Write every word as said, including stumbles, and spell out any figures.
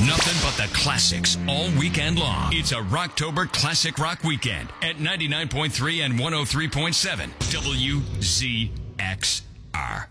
Nothing but the classics all weekend long. It's a Rocktober Classic Rock Weekend at ninety-nine point three and one oh three point seven W Z X R.